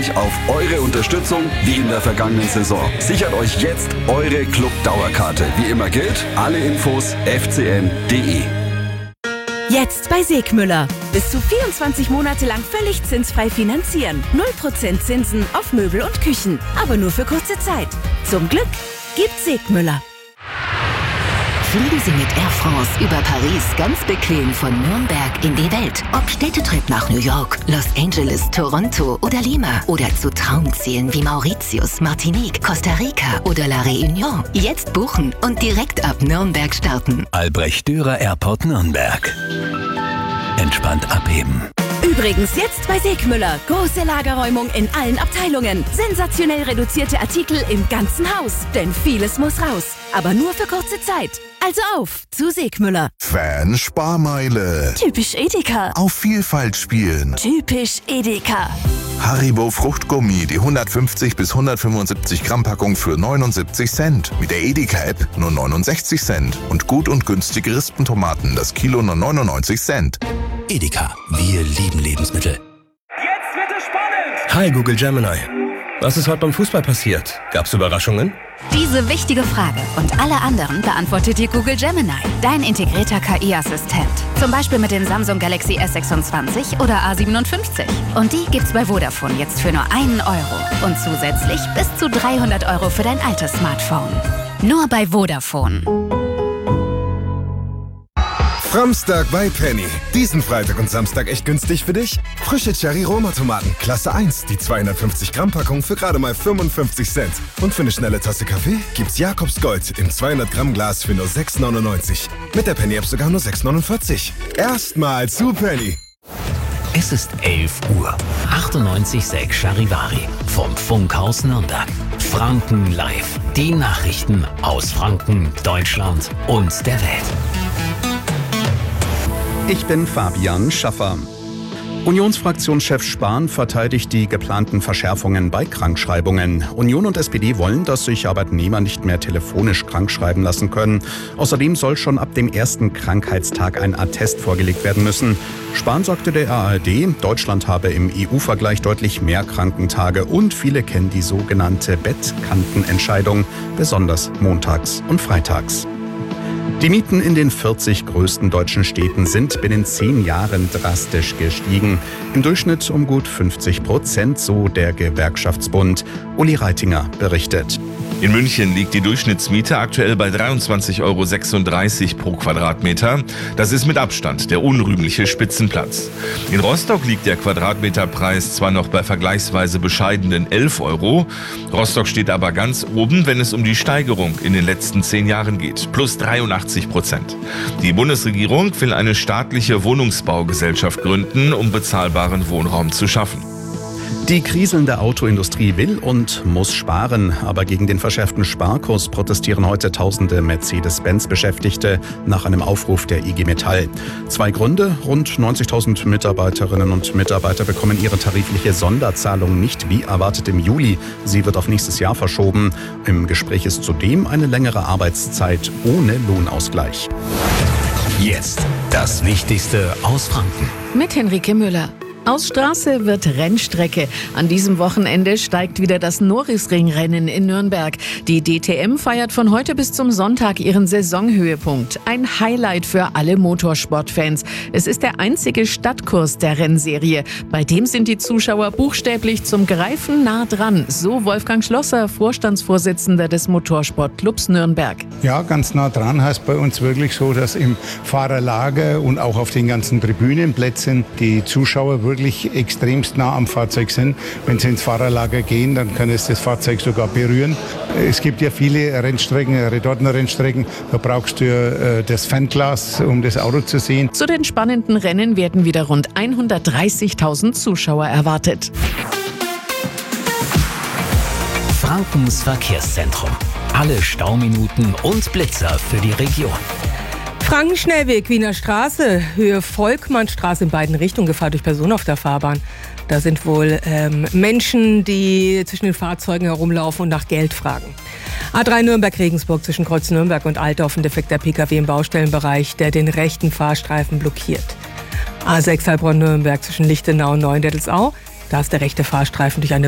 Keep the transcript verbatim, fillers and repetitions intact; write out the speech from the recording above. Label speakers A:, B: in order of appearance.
A: euch auf eure Unterstützung wie in der vergangenen Saison. Sichert euch jetzt eure Club-Dauerkarte. Wie immer gilt, alle Infos f c n punkt d e.
B: Jetzt bei Segmüller. Bis zu vierundzwanzig Monate lang völlig zinsfrei finanzieren. null Prozent Zinsen auf Möbel und Küchen. Aber nur für kurze Zeit. Zum Glück gibt's Segmüller.
C: Fliegen Sie mit Air France über Paris ganz bequem von Nürnberg in die Welt. Ob Städtetrip nach New York, Los Angeles, Toronto oder Lima. Oder zu Traumzielen wie Mauritius, Martinique, Costa Rica oder La Réunion. Jetzt buchen und direkt ab Nürnberg starten.
D: Albrecht Dürer Airport Nürnberg. Entspannt abheben.
B: Übrigens jetzt bei Segmüller. Große Lagerräumung in allen Abteilungen. Sensationell reduzierte Artikel im ganzen Haus. Denn vieles muss raus. Aber nur für kurze Zeit. Also auf zu Segmüller.
E: Fan-Sparmeile.
B: Typisch Edeka.
E: Auf Vielfalt spielen.
B: Typisch Edeka.
E: Haribo Fruchtgummi, die hundertfünfzig bis hundertfünfundsiebzig Gramm Packung für neunundsiebzig Cent. Mit der Edeka-App nur neunundsechzig Cent. Und gut und günstige Rispentomaten, das Kilo nur neunundneunzig Cent.
D: Edeka, wir lieben Lebensmittel.
F: Jetzt wird es spannend!
G: Hi Google Gemini. Was ist heute beim Fußball passiert? Gab's Überraschungen?
H: Diese wichtige Frage und alle anderen beantwortet dir Google Gemini, dein integrierter K I-Assistent. Zum Beispiel mit den Samsung Galaxy S sechsundzwanzig oder A siebenundfünfzig. Und die gibt's bei Vodafone jetzt für nur einen Euro. Und zusätzlich bis zu dreihundert Euro für dein altes Smartphone. Nur bei Vodafone.
I: Framstag bei Penny. Diesen Freitag und Samstag echt günstig für dich? Frische Cherry-Roma-Tomaten, Klasse eins, die zweihundertfünfzig Gramm Packung für gerade mal fünfundfünfzig Cent. Und für eine schnelle Tasse Kaffee gibt's Jakobs Gold im zweihundert Gramm Glas für nur sechs neunundneunzig. Mit der Penny-App sogar nur sechs neunundvierzig. Erstmal zu Penny.
D: Es ist elf Uhr. achtundneunzig Komma sechs Charivari vom Funkhaus Nürnberg. Franken live. Die Nachrichten aus Franken, Deutschland und der Welt.
J: Ich bin Fabian Schaffer. Unionsfraktionschef Spahn verteidigt die geplanten Verschärfungen bei Krankschreibungen. Union und S P D wollen, dass sich Arbeitnehmer nicht mehr telefonisch krankschreiben lassen können. Außerdem soll schon ab dem ersten Krankheitstag ein Attest vorgelegt werden müssen. Spahn sagte der A R D, Deutschland habe im E U-Vergleich deutlich mehr Krankentage und viele kennen die sogenannte Bettkantenentscheidung, besonders montags und freitags. Die Mieten in den vierzig größten deutschen Städten sind binnen zehn Jahren drastisch gestiegen. Im Durchschnitt um gut fünfzig Prozent, so der Gewerkschaftsbund. Uli Reitinger berichtet.
K: In München liegt die Durchschnittsmiete aktuell bei dreiundzwanzig Euro sechsunddreißig pro Quadratmeter. Das ist mit Abstand der unrühmliche Spitzenplatz. In Rostock liegt der Quadratmeterpreis zwar noch bei vergleichsweise bescheidenen elf Euro. Rostock steht aber ganz oben, wenn es um die Steigerung in den letzten zehn Jahren geht. Plus dreiundachtzig Prozent. Die Bundesregierung will eine staatliche Wohnungsbaugesellschaft gründen, um bezahlbaren Wohnraum zu schaffen.
J: Die kriselnde Autoindustrie will und muss sparen, aber gegen den verschärften Sparkurs protestieren heute tausende Mercedes-Benz-Beschäftigte nach einem Aufruf der I G Metall. Zwei Gründe: Rund neunzigtausend Mitarbeiterinnen und Mitarbeiter bekommen ihre tarifliche Sonderzahlung nicht wie erwartet im Juli. Sie wird auf nächstes Jahr verschoben. Im Gespräch ist zudem eine längere Arbeitszeit ohne Lohnausgleich.
D: Jetzt das Wichtigste aus Franken.
L: Mit Henrike Müller. Aus Straße wird Rennstrecke. An diesem Wochenende steigt wieder das Norisring-Rennen in Nürnberg. Die D T M feiert von heute bis zum Sonntag ihren Saisonhöhepunkt. Ein Highlight für alle Motorsportfans. Es ist der einzige Stadtkurs der Rennserie. Bei dem sind die Zuschauer buchstäblich zum Greifen nah dran. So Wolfgang Schlosser, Vorstandsvorsitzender des Motorsportclubs Nürnberg.
M: Ja, ganz nah dran heißt bei uns wirklich so, dass im Fahrerlager und auch auf den ganzen Tribünenplätzen die Zuschauer wirklich extremst nah am Fahrzeug sind. Wenn sie ins Fahrerlager gehen, dann kann es das Fahrzeug sogar berühren. Es gibt ja viele Rennstrecken, Retortenrennstrecken, da brauchst du ja das Fanglas, um das Auto zu sehen.
L: Zu den spannenden Rennen werden wieder rund hundertdreißigtausend Zuschauer erwartet.
D: Frankens Verkehrszentrum. Alle Stauminuten und Blitzer für die Region.
N: Frankenschnellweg, Wiener Straße, Höhe Volkmannstraße in beiden Richtungen, Gefahr durch Personen auf der Fahrbahn. Da sind wohl ähm, Menschen, die zwischen den Fahrzeugen herumlaufen und nach Geld fragen. A drei Nürnberg-Regensburg zwischen Kreuz Nürnberg und Altdorf, ein defekter P K W im Baustellenbereich, der den rechten Fahrstreifen blockiert. A sechs Heilbronn-Nürnberg zwischen Lichtenau und Neuendettelsau, da ist der rechte Fahrstreifen durch eine